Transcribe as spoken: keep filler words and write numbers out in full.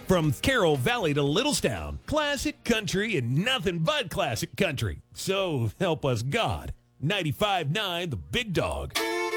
From Carroll Valley to Littlestown, classic country and nothing but classic country. So help us God. ninety-five point nine The Big Dog.